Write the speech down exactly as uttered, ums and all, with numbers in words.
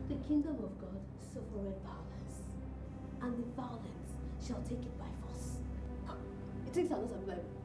The kingdom of God suffereth violence, and the violence shall take it by force. It takes another Bible.